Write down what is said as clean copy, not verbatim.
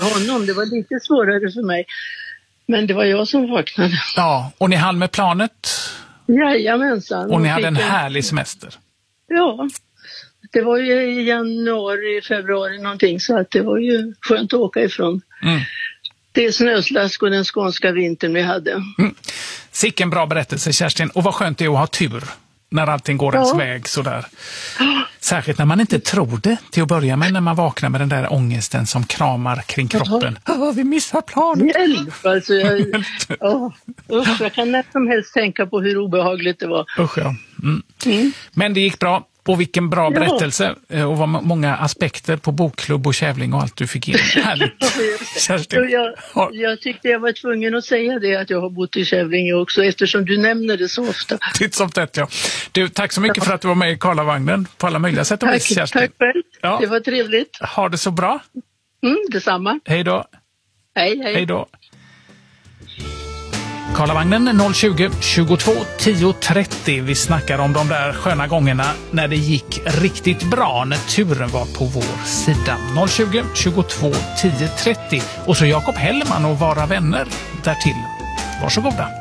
honom. Det var lite svårare för mig. Men det var jag som vaknade. Ja, och ni hann med planet? Jajamensan. Och ni hade en härlig semester? Ja, det var ju i januari, februari någonting, så att det var ju skönt att åka ifrån. Det snöslask och den skånska vintern vi hade. Sicken bra berättelse, Kerstin. Och vad skönt det är att ha tur när allting går ens väg sådär. Särskilt när man inte tror det till att börja med, när man vaknar med den där ångesten som kramar kring kroppen. Vi missar planet. Hjälp, alltså. Jag kan när som helst tänka på hur obehagligt det var. Usch, ja. Men det gick bra. Och vilken bra berättelse. Och vad många aspekter på bokklubb och kävling och allt du fick in. Härligt. Jag tyckte jag var tvungen att säga det, att jag har bott i Kävlinge också, eftersom du nämner det så ofta. Titt som tätt, ja. Du, tack så mycket för att du var med i Karlavagnen på alla möjliga sätt och vis, Kerstin. Tack själv. Ja. Det var trevligt. Ha det så bra. Detsamma. Hej då. Hej. Hej då. Karlavagnen 020 22 10 30. Vi snackar om de där sköna gångerna när det gick riktigt bra, när turen var på vår sida. 020 22 10 30. Och så Jakob Hellman och Vara vänner därtill. Varsågoda.